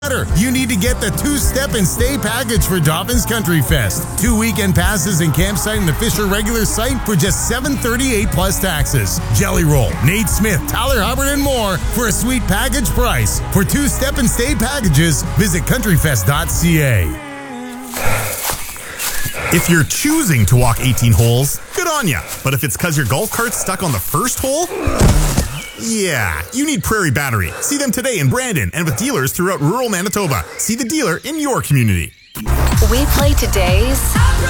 You need to get the two-step and stay package for Dobbins Country Fest. 2 weekend passes and campsite in the Fisher regular site for just $738 plus taxes. Jelly Roll, Nate Smith, Tyler Hubbard, and more for a sweet package price. For two-step and stay packages, visit countryfest.ca. If you're choosing to walk 18 holes, good on ya. But if it's because your golf cart's stuck on the first hole, yeah, you need Prairie Battery. See them today in Brandon and with dealers throughout rural Manitoba. See the dealer in your community. We play today's